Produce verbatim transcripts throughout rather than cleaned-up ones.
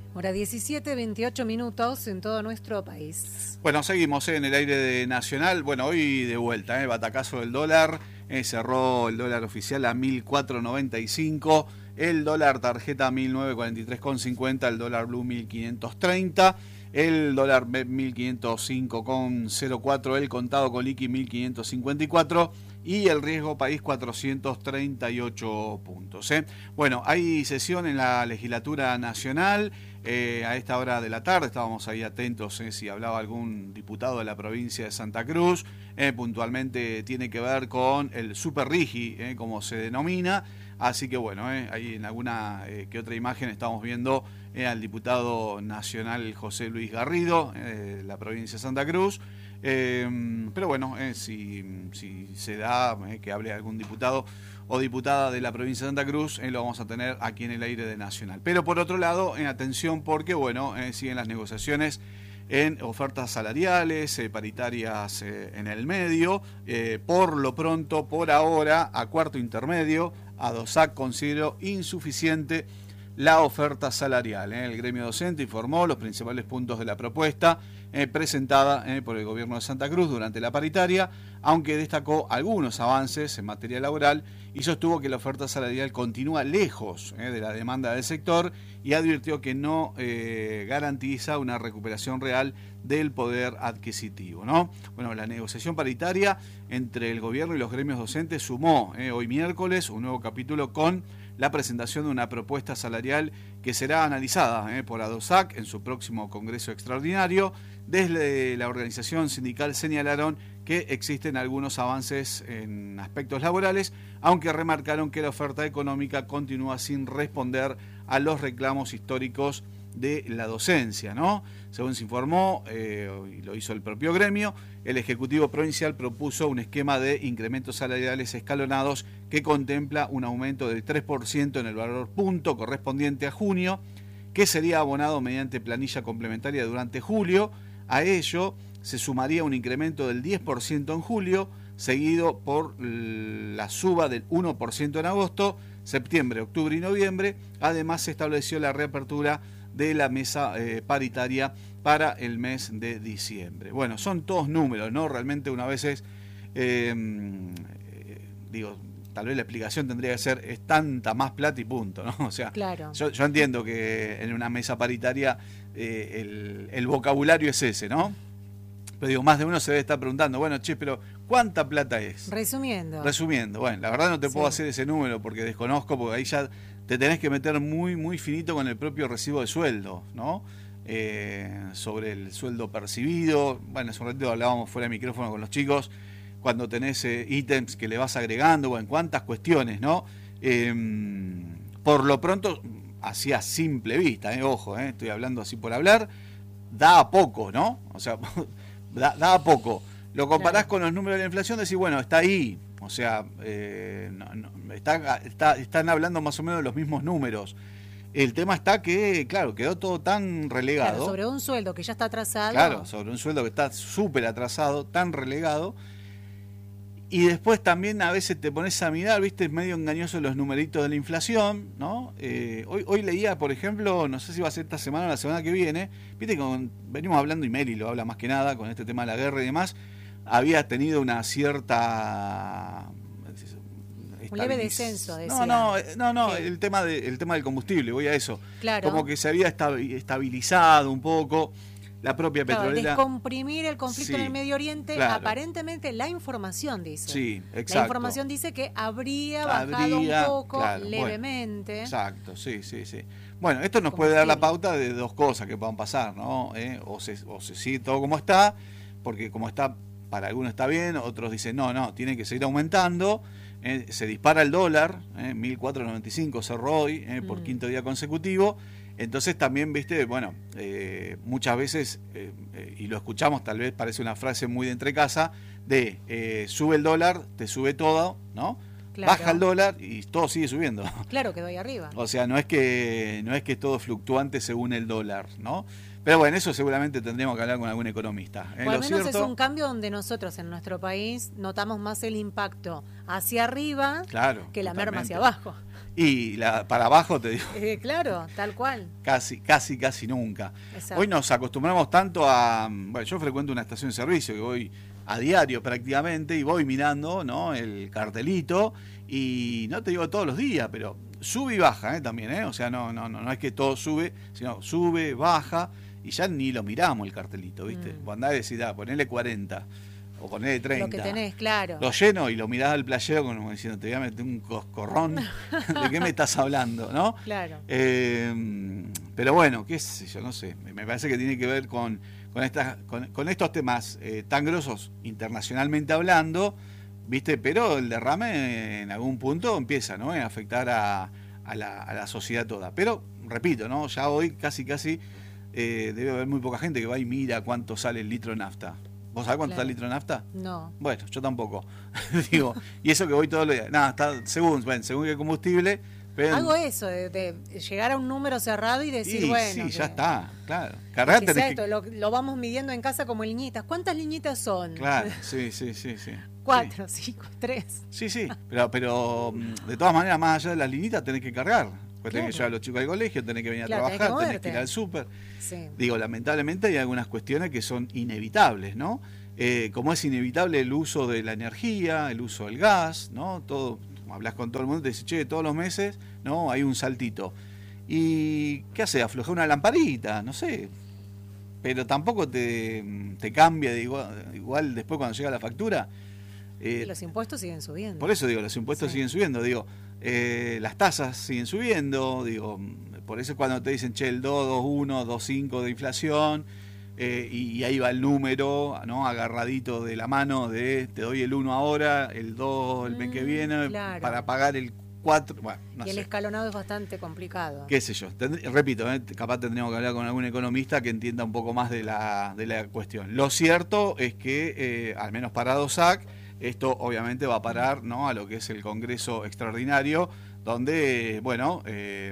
Hora diecisiete, veintiocho minutos en todo nuestro país. Bueno, seguimos eh, en el aire de Nacional. Bueno, hoy de vuelta, eh, batacazo del dólar. Eh, cerró el dólar oficial a mil cuatrocientos noventa y cinco. El dólar tarjeta mil novecientos cuarenta y tres con cincuenta. El dólar blue mil quinientos treinta. El dólar B E P mil quinientos cinco con cero cuatro. El contado con liqui mil quinientos cincuenta y cuatro. Y el riesgo país cuatrocientos treinta y ocho puntos. ¿eh? Bueno, hay sesión en la legislatura nacional. Eh, a esta hora de la tarde estábamos ahí atentos eh, si hablaba algún diputado de la provincia de Santa Cruz. Eh, puntualmente tiene que ver con el Super Rigi, eh, como se denomina. Así que bueno, eh, ahí en alguna eh, que otra imagen estamos viendo eh, al diputado nacional José Luis Garrido, eh, de la provincia de Santa Cruz. Eh, pero bueno, eh, si, si se da eh, que hable algún diputado o diputada de la provincia de Santa Cruz, eh, lo vamos a tener aquí en el aire de Nacional. Pero por otro lado, en atención porque bueno, eh, siguen las negociaciones en ofertas salariales, eh, paritarias eh, en el medio. Eh, por lo pronto, por ahora, a cuarto intermedio, ADOSAC consideró insuficiente la oferta salarial. ¿eh? El gremio docente informó los principales puntos de la propuesta eh, presentada eh, por el gobierno de Santa Cruz durante la paritaria, aunque destacó algunos avances en materia laboral y sostuvo que la oferta salarial continúa lejos eh, de la demanda del sector y advirtió que no eh, garantiza una recuperación real del poder adquisitivo, ¿no? Bueno, la negociación paritaria entre el gobierno y los gremios docentes sumó eh, hoy miércoles un nuevo capítulo con la presentación de una propuesta salarial que será analizada eh, por ADOSAC en su próximo Congreso Extraordinario. Desde la organización sindical señalaron que existen algunos avances en aspectos laborales, aunque remarcaron que la oferta económica continúa sin responder a los reclamos históricos de la docencia, ¿no? Según se informó, eh, y lo hizo el propio gremio, el Ejecutivo Provincial propuso un esquema de incrementos salariales escalonados que contempla un aumento del tres por ciento en el valor punto correspondiente a junio, que sería abonado mediante planilla complementaria durante julio. A ello se sumaría un incremento del diez por ciento en julio, seguido por la suba del uno por ciento en agosto, septiembre, octubre y noviembre. Además, se estableció la reapertura de la mesa eh, paritaria para el mes de diciembre. Bueno, son todos números, ¿no? Realmente una vez es, eh, eh, digo, tal vez la explicación tendría que ser, es tanta más plata y punto, ¿no? O sea, claro. yo, yo entiendo que en una mesa paritaria eh, el, el vocabulario es ese, ¿no? Pero digo, más de uno se debe estar preguntando, bueno, che, pero ¿cuánta plata es? Resumiendo. Resumiendo, bueno, la verdad no te sí. puedo hacer ese número porque desconozco, porque ahí ya te tenés que meter muy, muy finito con el propio recibo de sueldo, ¿no? Eh, sobre el sueldo percibido. Bueno, hace un ratito hablábamos fuera de micrófono con los chicos, cuando tenés eh, ítems que le vas agregando, bueno, cuántas cuestiones, ¿no? Eh, por lo pronto, así a simple vista, eh, ojo, eh, estoy hablando así por hablar, da a poco, ¿no? O sea, da, da a poco. Lo comparás claro. con los números de la inflación, decís, bueno, está ahí. O sea, eh, no, no, está, está, están hablando más o menos de los mismos números. El tema está que, claro, quedó todo tan relegado. Claro, sobre un sueldo que ya está atrasado. Claro, sobre un sueldo que está súper atrasado, tan relegado. Y después también a veces te pones a mirar, viste, es medio engañoso los numeritos de la inflación, ¿no? Eh, hoy, hoy leía, por ejemplo, no sé si va a ser esta semana o la semana que viene, viste, con, venimos hablando, y Meli lo habla más que nada, con este tema de la guerra y demás, había tenido una cierta... Un leve descenso, decía. No, no, no, no el, tema de, el tema del combustible, voy a eso. Claro. Como que se había estabilizado un poco. La propia claro, petrolera. Descomprimir el conflicto sí, en el Medio Oriente, claro. aparentemente la información dice. Sí, exacto. La información dice que habría bajado habría, un poco, claro, levemente. Bueno, exacto, sí, sí, sí. Bueno, esto nos puede dar la pauta de dos cosas que puedan pasar, ¿no? ¿Eh? O, se, o se sigue todo como está, porque como está, para algunos está bien, otros dicen, no, no, tiene que seguir aumentando. Eh, se dispara el dólar, eh, mil cuatrocientos noventa y cinco cerró hoy, eh, por mm. quinto día consecutivo. Entonces también, viste, bueno, eh, muchas veces, eh, eh, y lo escuchamos, tal vez parece una frase muy de entrecasa, de eh, sube el dólar, te sube todo, ¿no? Claro. Baja el dólar y todo sigue subiendo. Claro, quedó ahí arriba. O sea, no es que no es que es todo fluctuante según el dólar, ¿no? Pero bueno, eso seguramente tendríamos que hablar con algún economista. ¿eh? O al menos cierto, es un cambio donde nosotros en nuestro país notamos más el impacto hacia arriba claro, que la totalmente. merma hacia abajo. Y la, para abajo te digo. Eh, claro, tal cual. Casi, casi, casi nunca. Exacto. Hoy nos acostumbramos tanto a... Bueno, yo frecuento una estación de servicio que voy a diario prácticamente y voy mirando, ¿no?, el cartelito y no te digo todos los días, pero sube y baja, ¿eh? También, ¿eh? O sea, no, no, no, no es que todo sube, sino sube, baja y ya ni lo miramos el cartelito, ¿viste? Mm. Vos andás y decís, ah, ponele cuarenta o ponele treinta. Lo que tenés, claro. Lo lleno y lo mirás al playero como diciendo, te voy a meter un coscorrón. ¿De qué me estás hablando, no? Claro. Eh, pero bueno, qué sé yo, no sé. Me parece que tiene que ver con, con, estas, con, con estos temas eh, tan grosos, internacionalmente hablando, ¿viste? Pero el derrame en algún punto empieza, ¿no?, a afectar a, a, la, a la sociedad toda. Pero, repito, ¿no?, ya hoy casi, casi eh, debe haber muy poca gente que va y mira cuánto sale el litro de nafta. ¿Vos sabés cuánto Claro. está el litro de nafta? No. Bueno, yo tampoco. Digo, y eso que voy todos los días. Nada, está según, bueno, según qué combustible. Pero Hago eso, de, de llegar a un número cerrado y decir, y, bueno. sí, ya que- está, claro. Cargá que tenés sea que- esto, lo, lo vamos midiendo en casa como liñitas. ¿Cuántas liñitas son? Claro, sí, sí, sí, sí. Cuatro, cinco, tres. Sí, sí, pero, pero mm, de todas maneras, más allá de las linitas, tenés que cargar. Pues tenés Claro. que llevar a los chicos al colegio, tenés que venir Claro, a tenés trabajar, que tenés que, moverte. ir al súper. Sí. Digo, lamentablemente hay algunas cuestiones que son inevitables, ¿no? Eh, como es inevitable el uso de la energía, el uso del gas, ¿no? Todo, hablas con todo el mundo y te dice, che, todos los meses, ¿no?, hay un saltito. ¿Y qué hace? Aflojar una lamparita, no sé. Pero tampoco te, te cambia de igual, igual después cuando llega la factura. Eh, Y los impuestos siguen subiendo. por eso digo, los impuestos Sí. siguen subiendo, digo, eh, las tasas siguen subiendo, digo, por eso cuando te dicen, che, el dos, dos coma uno, dos coma cinco de inflación, eh, y, y ahí va el número, ¿no?, agarradito de la mano de te doy el uno ahora, el dos el mes que Mm, viene, claro. para pagar el cuatro, bueno, no y el sé. escalonado es bastante complicado. Qué sé yo, Tendr- repito, eh, capaz tendríamos que hablar con algún economista que entienda un poco más de la, de la cuestión. Lo cierto es que, eh, al menos para DOSAC, esto obviamente va a parar, ¿no?, a lo que es el Congreso Extraordinario, donde, bueno, eh,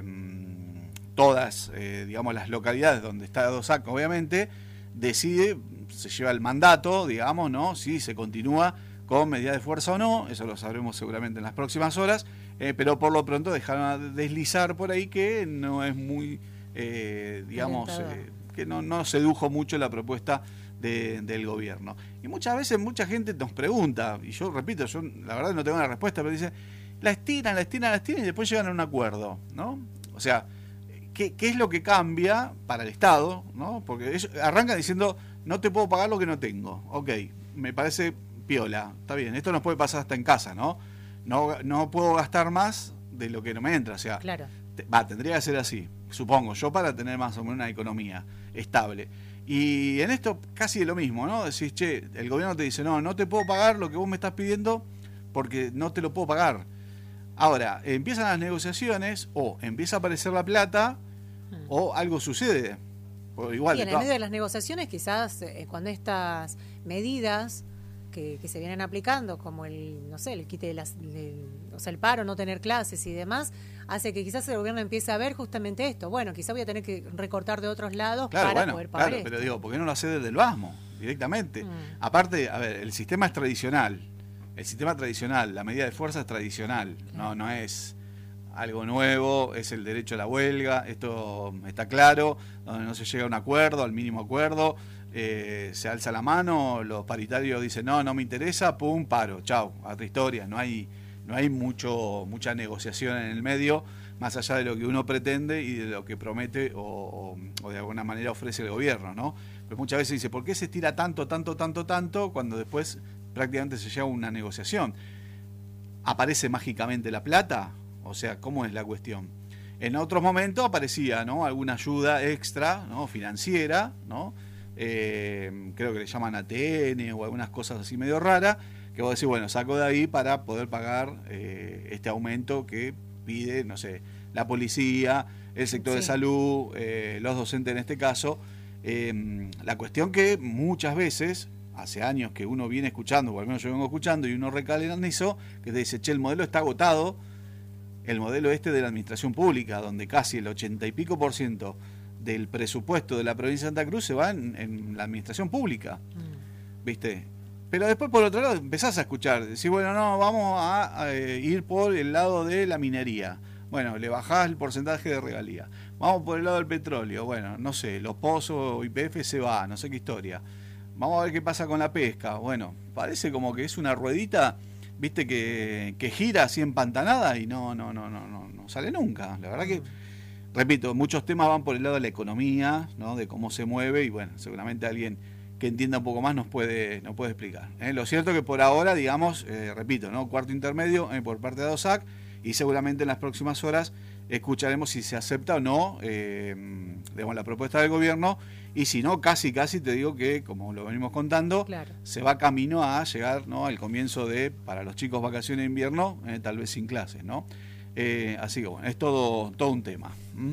todas, eh, digamos, las localidades donde está DOSAC, obviamente, decide, se lleva el mandato, digamos, ¿no?, si se continúa con medidas de fuerza o no, eso lo sabremos seguramente en las próximas horas, eh, pero por lo pronto dejaron deslizar por ahí que no es muy, eh, digamos, Alentador. eh, que no, no sedujo mucho la propuesta de- del gobierno. Y muchas veces mucha gente nos pregunta, y yo repito, yo la verdad no tengo una respuesta, pero dice, la estiran, la estiran, la estiran y después llegan a un acuerdo, ¿no? O sea, ¿qué, qué es lo que cambia para el Estado, ¿no? Porque ellos arrancan diciendo, no te puedo pagar lo que no tengo. Ok, me parece piola, está bien, esto nos puede pasar hasta en casa, ¿no? No, no puedo gastar más de lo que no me entra, o sea, Claro. te- va, tendría que ser así, supongo yo, para tener más o menos una economía estable. Y en esto casi es lo mismo, ¿no? Decís, che, el gobierno te dice, no, no te puedo pagar lo que vos me estás pidiendo porque no te lo puedo pagar. Ahora, empiezan las negociaciones o empieza a aparecer la plata o algo sucede. O igual, Y de en el todas- medio de las negociaciones, quizás eh, cuando estas medidas que, que se vienen aplicando, como el, no sé, el quite de las, del- o sea, el paro, no tener clases y demás, hace que quizás el gobierno empiece a ver justamente esto. Bueno, quizás voy a tener que recortar de otros lados Claro, para bueno, poder pagar claro, esto. pero digo, ¿por qué no lo hace desde el BASMO directamente? Mm. Aparte, a ver, el sistema es tradicional. El sistema tradicional, la medida de fuerza es tradicional, no, no es algo nuevo, es el derecho a la huelga, esto está claro, donde no se llega a un acuerdo, al mínimo acuerdo, eh, se alza la mano, los paritarios dicen no, no me interesa, pum, paro, chau, otra historia, no hay, no hay mucho, mucha negociación en el medio, más allá de lo que uno pretende y de lo que promete o, o, o de alguna manera ofrece el gobierno, ¿no? Pero muchas veces dice, ¿por qué se estira tanto, tanto, tanto, tanto cuando después prácticamente se llega a una negociación? ¿Aparece mágicamente la plata? O sea, ¿cómo es la cuestión? En otros momentos aparecía, ¿no?, alguna ayuda extra, ¿no?, financiera, ¿no? Eh, creo que le llaman A T N o algunas cosas así medio raras, que vos decís, bueno, saco de ahí para poder pagar eh, este aumento que pide, no sé, la policía, el sector de Sí. salud, eh, los docentes en este caso. Eh, la cuestión que muchas veces, hace años que uno viene escuchando, o al menos yo vengo escuchando, y uno recala en eso, que te dice, che, el modelo está agotado, el modelo este de la administración pública, donde casi el ochenta y pico por ciento del presupuesto de la provincia de Santa Cruz se va en, en la administración pública, Mm. ¿viste? Pero después, por otro lado, empezás a escuchar, decís, bueno, no, vamos a, a, eh, ir por el lado de la minería, Bueno, le bajás el porcentaje de regalía. Vamos por el lado del petróleo. Bueno, no sé, los pozos, Y P F se va, no sé qué historia. Vamos a ver qué pasa con la pesca. Bueno, parece como que es una ruedita, viste, que, que gira así empantanada y no, no, no, no, no, no sale nunca. La verdad que, repito, muchos temas van por el lado de la economía, ¿no? De cómo se mueve, y bueno, seguramente alguien que entienda un poco más nos puede, nos puede explicar. ¿eh? Lo cierto que por ahora, digamos, eh, repito, ¿no? Cuarto intermedio eh, por parte de ADOSAC, y seguramente en las próximas horas escucharemos si se acepta o no eh, digamos, la propuesta del gobierno, y si no, casi casi te digo que, como lo venimos contando, claro, se va camino a llegar, ¿no? al comienzo de, para los chicos, vacaciones de invierno, eh, tal vez sin clases, ¿no? Eh, así que bueno, es todo, todo un tema. ¿Mm?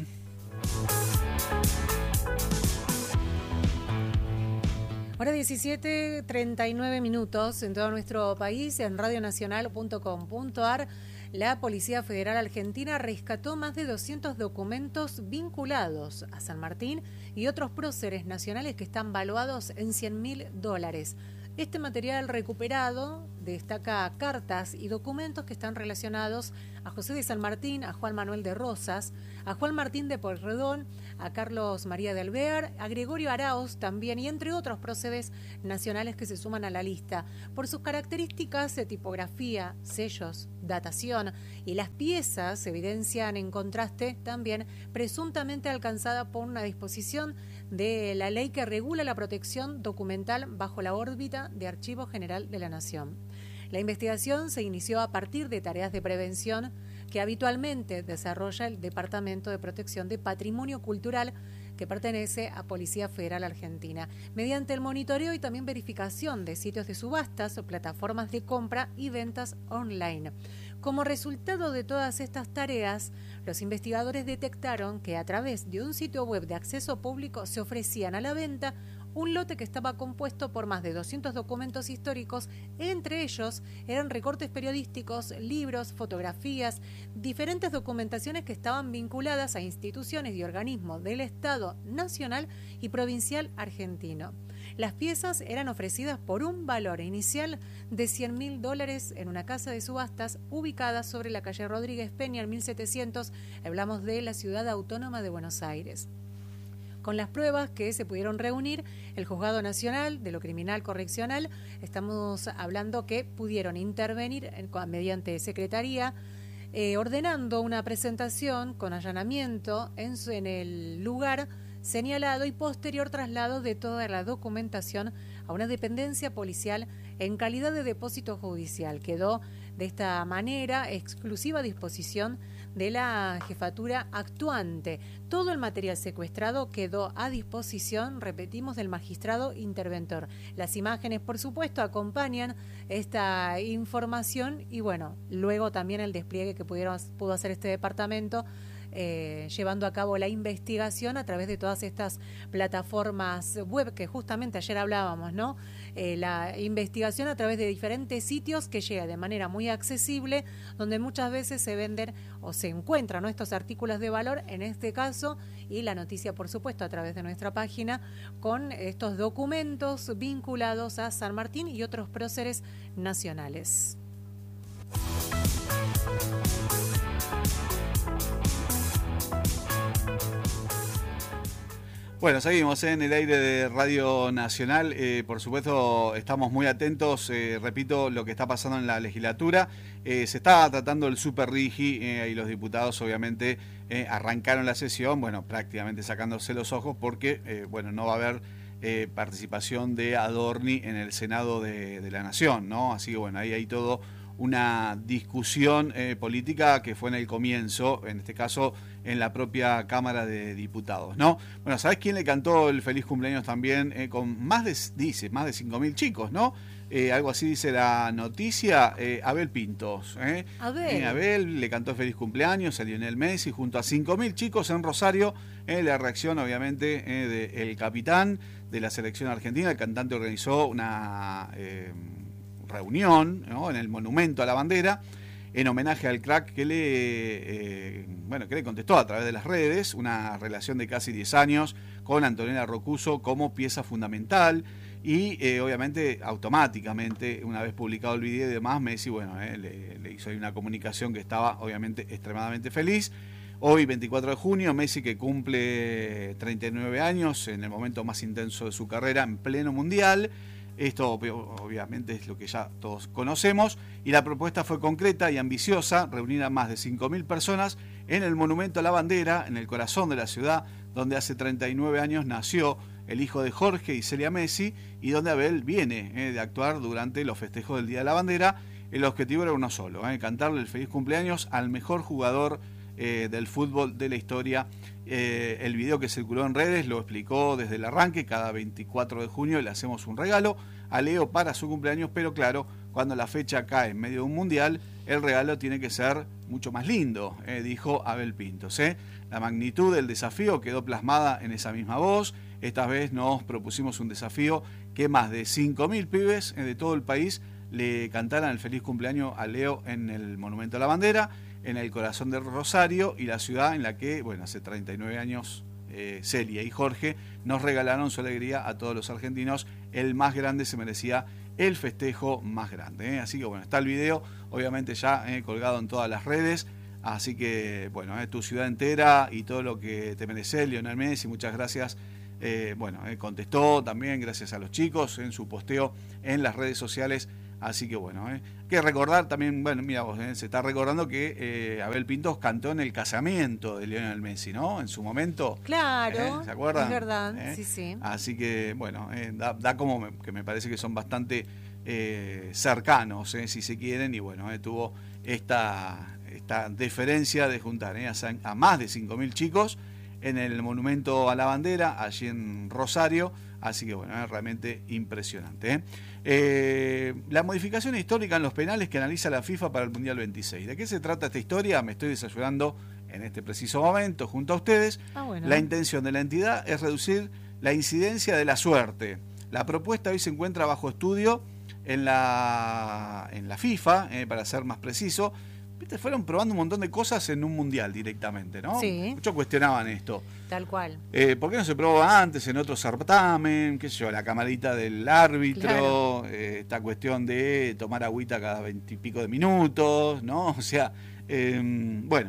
Hora diecisiete, treinta y nueve minutos en todo nuestro país, en radio nacional punto com punto a r. La Policía Federal Argentina rescató más de doscientos documentos vinculados a San Martín y otros próceres nacionales que están valuados en cien mil dólares. Este material recuperado destaca cartas y documentos que están relacionados a José de San Martín, a Juan Manuel de Rosas, a Juan Martín de Pueyrredón, a Carlos María de Alvear, a Gregorio Arauz también, y entre otros próceres nacionales que se suman a la lista. Por sus características de tipografía, sellos, datación, y las piezas evidencian en contraste también presuntamente alcanzada por una disposición de la ley que regula la protección documental bajo la órbita de Archivo General de la Nación. La investigación se inició a partir de tareas de prevención que habitualmente desarrolla el Departamento de Protección de Patrimonio Cultural, que pertenece a Policía Federal Argentina, mediante el monitoreo y también verificación de sitios de subastas o plataformas de compra y ventas online. Como resultado de todas estas tareas, los investigadores detectaron que a través de un sitio web de acceso público se ofrecían a la venta un lote que estaba compuesto por más de doscientos documentos históricos. Entre ellos eran recortes periodísticos, libros, fotografías, diferentes documentaciones que estaban vinculadas a instituciones y organismos del Estado nacional y provincial argentino. Las piezas eran ofrecidas por un valor inicial de cien mil dólares en una casa de subastas ubicada sobre la calle Rodríguez Peña en mil setecientos, hablamos de la Ciudad Autónoma de Buenos Aires. Con las pruebas que se pudieron reunir, el Juzgado Nacional de lo Criminal Correccional, estamos hablando que pudieron intervenir mediante secretaría, eh, ordenando una presentación con allanamiento en, su, en el lugar señalado y posterior traslado de toda la documentación a una dependencia policial en calidad de depósito judicial. Quedó de esta manera exclusiva disposición de la jefatura actuante. Todo el material secuestrado quedó a disposición, repetimos, del magistrado interventor. Las imágenes, por supuesto, acompañan esta información y bueno, luego también el despliegue que pudieron, pudo hacer este departamento Eh, llevando a cabo la investigación a través de todas estas plataformas web que justamente ayer hablábamos, ¿no? Eh, la investigación a través de diferentes sitios que llega de manera muy accesible, donde muchas veces se venden o se encuentran, ¿no?, estos artículos de valor, en este caso, y la noticia, por supuesto, a través de nuestra página, con estos documentos vinculados a San Martín y otros próceres nacionales. Bueno, seguimos en el aire de Radio Nacional. Eh, por supuesto, estamos muy atentos, eh, repito, lo que está pasando en la legislatura. Eh, se está tratando el Super Rigi eh, y los diputados, obviamente, eh, arrancaron la sesión, bueno, prácticamente sacándose los ojos porque, eh, bueno, no va a haber eh, participación de Adorni en el Senado de, de la Nación, ¿no? Así que, bueno, ahí hay todo una discusión eh, política que fue en el comienzo, en este caso en la propia Cámara de Diputados, ¿no? Bueno, ¿sabés quién le cantó el feliz cumpleaños también? Eh, con más de, dice, más de cinco mil chicos, ¿no? Eh, algo así dice la noticia, eh, Abel Pintos. ¿eh? Abel. Eh, Abel le cantó feliz cumpleaños a Lionel Messi junto a cinco mil chicos en Rosario. Eh, la reacción, obviamente, eh, del capitán de la selección argentina. El cantante organizó una eh, reunión, ¿no?, en el Monumento a la Bandera, en homenaje al crack que le, eh, bueno, que le contestó a través de las redes, una relación de casi diez años con Antonella Rocuso como pieza fundamental. y eh, obviamente automáticamente, una vez publicado el video y demás, Messi, bueno, eh, le, le hizo ahí una comunicación que estaba obviamente extremadamente feliz. Hoy, veinticuatro de junio, Messi, que cumple treinta y nueve años, en el momento más intenso de su carrera, en pleno mundial. Esto obviamente es lo que ya todos conocemos, y la propuesta fue concreta y ambiciosa: reunir a más de cinco mil personas en el Monumento a la Bandera, en el corazón de la ciudad, donde hace treinta y nueve años nació el hijo de Jorge y Celia Messi, y donde Abel viene eh, de actuar durante los festejos del Día de la Bandera. El objetivo era uno solo, eh, cantarle el feliz cumpleaños al mejor jugador eh, del fútbol de la historia. Eh, el video que circuló en redes lo explicó desde el arranque: cada veinticuatro de junio le hacemos un regalo a Leo para su cumpleaños, pero claro, cuando la fecha cae en medio de un mundial, el regalo tiene que ser mucho más lindo, eh, dijo Abel Pintos. ¿eh? La magnitud del desafío quedó plasmada en esa misma voz. Esta vez nos propusimos un desafío: que más de cinco mil pibes eh, de todo el país le cantaran el feliz cumpleaños a Leo en el Monumento a la Bandera, en el corazón de Rosario, y la ciudad en la que, bueno, hace treinta y nueve años eh, Celia y Jorge nos regalaron su alegría a todos los argentinos. El más grande se merecía el festejo más grande. ¿eh? Así que bueno, está el video, obviamente ya eh, colgado en todas las redes. Así que bueno, eh, tu ciudad entera y todo lo que te merece, Lionel Messi, muchas gracias. Eh, bueno, eh, contestó también, gracias a los chicos, en su posteo en las redes sociales. Así que bueno, eh. hay que recordar también, bueno, mira vos, eh, se está recordando que eh, Abel Pintos cantó en el casamiento de Lionel Messi, ¿no? En su momento. Claro, ¿eh? ¿Se acuerdan? es verdad, ¿Eh? sí, sí. Así que bueno, eh, da, da como me, que me parece que son bastante eh, cercanos, eh, si se quieren, y bueno, eh, tuvo esta, esta deferencia de juntar eh, a, a más de cinco mil chicos en el Monumento a la Bandera, allí en Rosario. Así que bueno, es realmente impresionante. ¿eh? Eh, la modificación histórica en los penales que analiza la FIFA para el Mundial veintiséis. ¿De qué se trata esta historia? Me estoy desayunando en este preciso momento junto a ustedes. Ah, bueno. La intención de la entidad es reducir la incidencia de la suerte. La propuesta hoy se encuentra bajo estudio en la, en la FIFA, eh, para ser más preciso. ¿Viste? Fueron probando un montón de cosas en un mundial directamente, ¿no? Sí. Muchos cuestionaban esto. Tal cual. Eh, ¿Por qué no se probó antes en otro certamen? ¿Qué sé yo? La camarita del árbitro, claro. eh, esta cuestión de tomar agüita cada veintipico de minutos, ¿no? O sea, eh, bueno.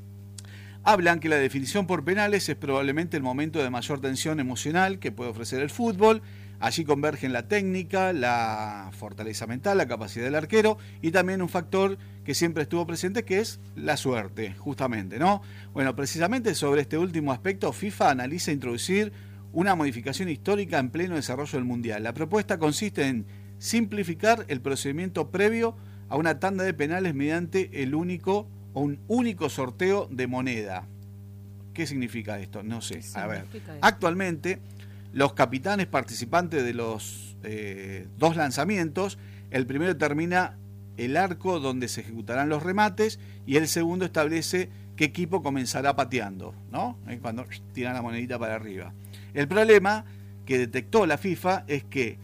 Hablan que la definición por penales es probablemente el momento de mayor tensión emocional que puede ofrecer el fútbol. Allí convergen la técnica, la fortaleza mental, la capacidad del arquero y también un factor que siempre estuvo presente, que es la suerte, justamente, ¿no? Bueno, precisamente sobre este último aspecto, FIFA analiza introducir una modificación histórica en pleno desarrollo del Mundial. La propuesta consiste en simplificar el procedimiento previo a una tanda de penales mediante el único o un único sorteo de moneda. ¿Qué significa esto? No sé. A ver, actualmente los capitanes participantes de los eh, dos lanzamientos, el primero determina el arco donde se ejecutarán los remates y el segundo establece qué equipo comenzará pateando, ¿no? Cuando tiran la monedita para arriba. El problema que detectó la FIFA es que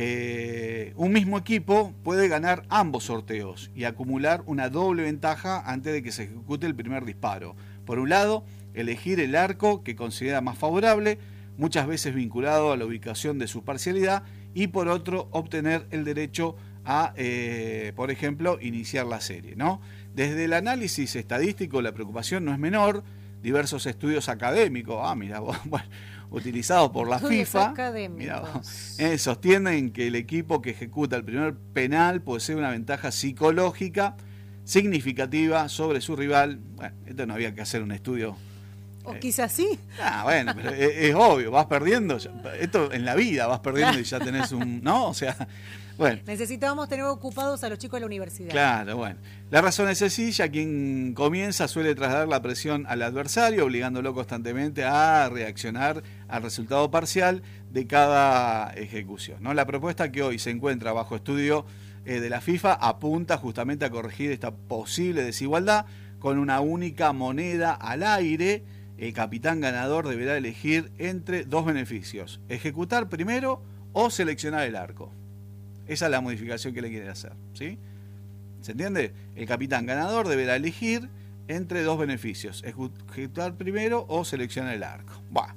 eh, un mismo equipo puede ganar ambos sorteos y acumular una doble ventaja antes de que se ejecute el primer disparo. Por un lado, elegir el arco que considera más favorable, muchas veces vinculado a la ubicación de su parcialidad, y por otro, obtener el derecho a, eh, por ejemplo, iniciar la serie, ¿no? Desde el análisis estadístico, la preocupación no es menor. Diversos estudios académicos, ah, mira, bueno, utilizados por la estudios FIFA, académicos. Mirá, eh, sostienen que el equipo que ejecuta el primer penal posee una ventaja psicológica significativa sobre su rival. Bueno, esto no había que hacer un estudio. O quizás sí. Ah, bueno, pero es, es obvio, vas perdiendo. Esto en la vida vas perdiendo y ya tenés un. ¿No? O sea, bueno. Necesitábamos tener ocupados a los chicos de la universidad. Claro, bueno. La razón es sencilla: quien comienza suele trasladar la presión al adversario, obligándolo constantemente a reaccionar al resultado parcial de cada ejecución, ¿no? La propuesta que hoy se encuentra bajo estudio eh, de la FIFA apunta justamente a corregir esta posible desigualdad con una única moneda al aire. El capitán ganador deberá elegir entre dos beneficios: ejecutar primero o seleccionar el arco. Esa es la modificación que le quieren hacer, ¿sí? ¿Se entiende? El capitán ganador deberá elegir entre dos beneficios: ejecutar primero o seleccionar el arco. Bueno,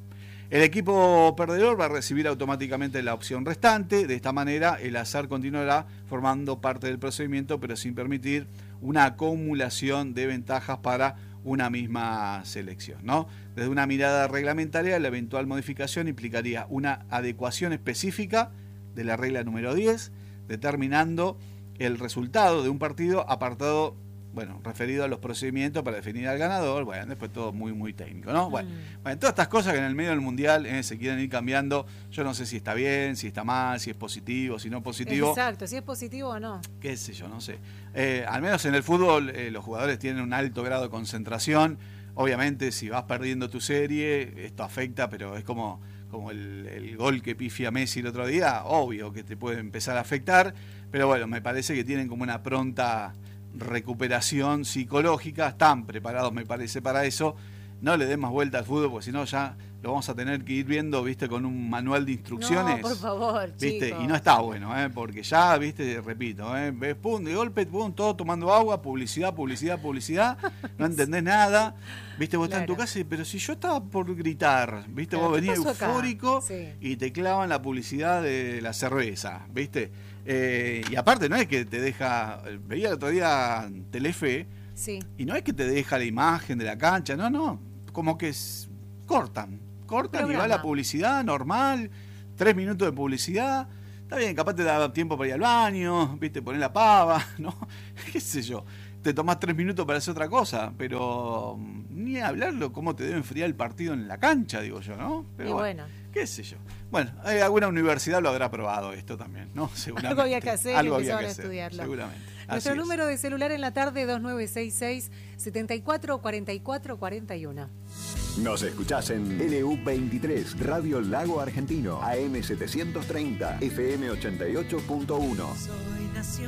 El equipo perdedor va a recibir automáticamente la opción restante. De esta manera, el azar continuará formando parte del procedimiento, pero sin permitir una acumulación de ventajas para una misma selección, ¿no? Desde una mirada reglamentaria, la eventual modificación implicaría una adecuación específica de la regla número diez, determinando el resultado de un partido apartado, bueno, referido a los procedimientos para definir al ganador. Bueno, después todo muy, muy técnico, ¿no? Bueno, mm. bueno, todas estas cosas que en el medio del mundial eh, se quieren ir cambiando, yo no sé si está bien, si está mal, si es positivo, si no es positivo. Exacto, si es positivo o no. Qué sé yo, no sé. Eh, al menos en el fútbol eh, los jugadores tienen un alto grado de concentración. Obviamente, si vas perdiendo tu serie, esto afecta, pero es como, como el, el gol que pifia Messi el otro día, obvio que te puede empezar a afectar, pero bueno, me parece que tienen como una pronta recuperación psicológica, están preparados me parece para eso. No le den más vuelta al fútbol, porque si no ya lo vamos a tener que ir viendo, viste, con un manual de instrucciones. No, por favor, viste, chicos. Y no está bueno, ¿eh? Porque ya, viste, repito, ¿eh? Ves, pum, de golpe, pum, todo tomando agua, publicidad, publicidad, publicidad, no entendés nada, viste, vos claro. estás en tu casa, y, pero si yo estaba por gritar, viste, claro, vos venías eufórico sí. y te clavan la publicidad de la cerveza, viste. Eh, y aparte no es que te deja, veía el otro día Telefe, sí. y no es que te deja la imagen de la cancha, no, no, como que es, cortan, cortan Programa. Y va la publicidad normal, tres minutos de publicidad, está bien, capaz te da tiempo para ir al baño, viste, poner la pava, ¿no? Qué sé yo, te tomás tres minutos para hacer otra cosa, pero ni hablarlo cómo te debe enfriar el partido en la cancha, digo yo, ¿no? Pero y bueno. Qué sé yo. Bueno, eh, alguna universidad lo habrá probado esto también, ¿no? Seguramente. Algo había que hacer Algo y empezaron había a que estudiarlo. Hacer, seguramente. Nuestro Así número es. de celular en la tarde, dos nueve seis seis, siete cuatro cuatro cuatro cuatro uno. Nos escuchás en L U veintitrés, Radio Lago Argentino, A M setecientos treinta, F M ochenta y ocho punto uno. Soy nación.